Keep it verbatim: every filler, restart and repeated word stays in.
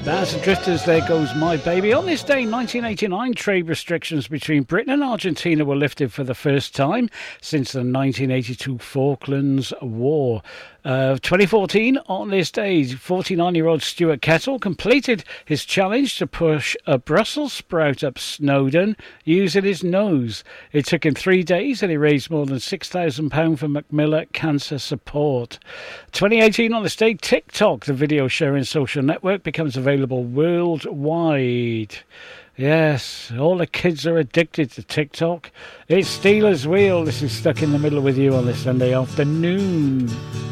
That's the Drifters, There Goes My Baby. On this day, nineteen eighty-nine, trade restrictions between Britain and Argentina were lifted for the first time since the nineteen eighty-two Falklands War. Uh, twenty fourteen, on this day, forty-nine-year-old Stuart Kettle completed his challenge to push a Brussels sprout up Snowdon using his nose. It took him three days and he raised more than six thousand pounds for Macmillan Cancer Support. twenty eighteen, on this day, TikTok, the video sharing social network, becomes available worldwide. Yes, all the kids are addicted to TikTok. It's Steelers Wheel. This is Stuck in the Middle with you on this Sunday afternoon.